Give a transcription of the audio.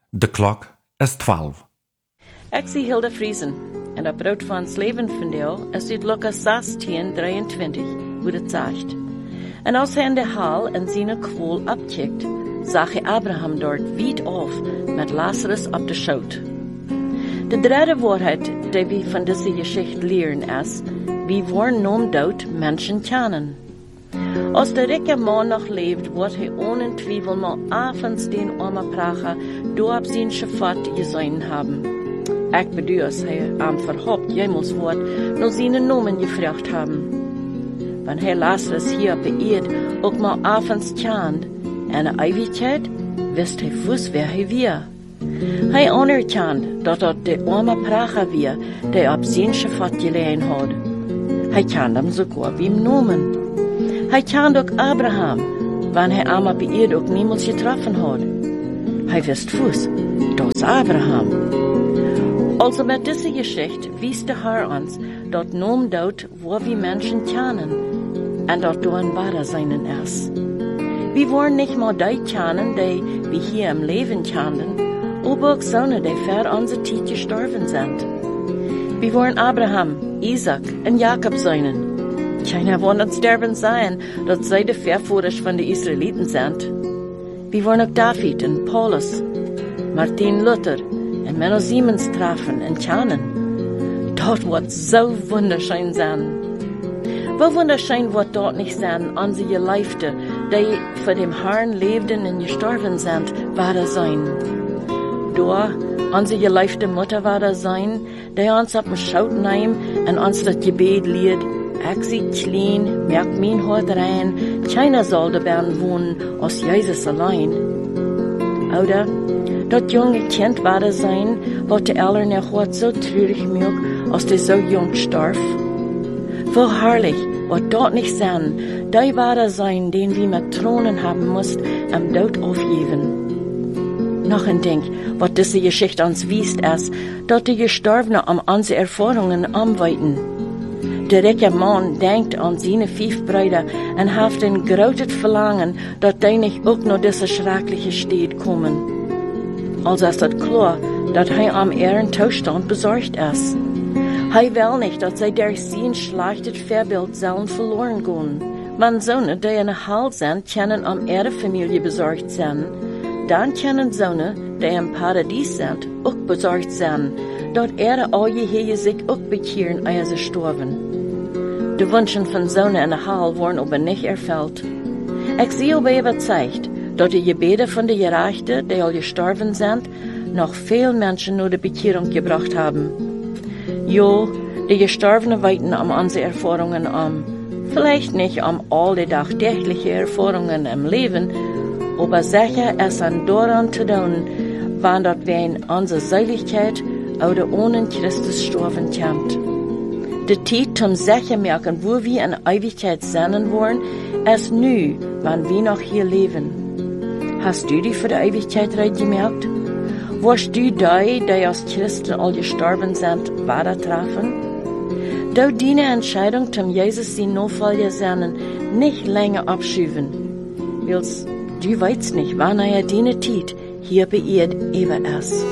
De klok is 12. Ik zie Hilda Friesen en dat brood van het leven van deel is uit Lucas 16:23, hoe het zegt. En als hij in de hal en zijn kwol abkijkt, zag hij Abraham dort wiet af met Lazarus op de schoot. De derde waarheid die we van deze geschichte leren is, wie worden nom dood mensen kennen. Als de rijke man nog leeft, wordt hij ohne Twijfel mal avonds den armen prager door op zijn schafat gezien hebben. Ik bedoel, als hij am verhoopt, jemals wordt, nog zijn nomen gevraagd hebben. Wanneer hij Lazarus hier op de eerd ook mal avonds kent, en de eeuwigheid, wist hij vast wer hij weer. Hij anerkent dat dat de arme prager weer, die op zijn schafat gelegen had. Hij kent hem sogar wie hem nomen. Hij kent ook Abraham, wanneer hij hem op de eerd ook niemals getroffen had. Hij wist vast, dat is Abraham. Also met deze geschichte wies de Heer ons dat noem dood waar we mensen kennen en dat door een ware zijn is. We worden niet maar die kennen die we hier im Leben kennen, aber auch solche, die ver onze tijd gestorven zijn. We worden Abraham, Isaac en Jacob zijn. Keiner wordt het sterven zijn dat zij de vervoerders van de Israëlieten zijn. We worden ook David en Paulus, Martin Luther en Menno Siemens treffen en kennen. Dat wordt zo wunderschön zijn. Wo wunderschön wordt dat niet zijn onze geliefden, die voor dem Herrn leefden en gestorven zijn, waren zijn. Door onze geliefde Mutter waren zijn, die ons op een schoot neemt en ons dat gebed leert. Ik zie klein, merk mijn hart rein, keiner zal de bern wohnen als Jezus allein. Oder, dat jonge kind waren zijn, wat de Eltern er hart zo treurig maakt, als die zo jong starf. Wie herrlich, wat dat niet zijn, die waren zijn, den we met tronen hebben moest, am dood afgeven. Nog een ding, wat deze geschichte ons wiest, is, dat de Gestorbenen am onze erfaringen aanwijten. De rijke man denkt aan zijn 5 brüder en heeft een groot verlangen dat die niet ook naar deze schreckliche stad komen. Also is het klar dat hij am ihren toestand bezorgd is. Hij wil niet dat zij door zijn schlechtes voorbeeld zullen verloren gaan. Man zonen die in de hal zijn, kunnen am ihre familie bezorgd zijn. Dan kunnen zonen die im Paradies zijn, ook bezorgd zijn, dat al je zich ook bekeren eer ze sterven. De wensen van zonen in de hal worden aber niet erfüllt. Ik zie aber überzeugt, dat de gebeden van de gerechten, die al gestorven zijn, nog veel mensen naar de bekering gebracht hebben. Jo, de Gestorbenen weiten am onze erfaringen am. Vielleicht nicht am all die dagdagelijke erfaringen im Leben, aber sicher ist an daran zu tun, wann dat wir in onze Seiligkeit oder ohne Christus sterben kommt. De tijd zum sicher merken, wo wir in Ewigkeit sein wollen, ist nu, wann wir noch hier leben. Hast du die für die Ewigkeit recht gemerkt? Warst du die als Christen all gestorben sind, weiter treffen? Du deine Entscheidung zum Jesus sein Nachfolger sein, nicht länger abschieben. Weil du weißt nicht, wann deine Zeit hier bei ihr eben ist.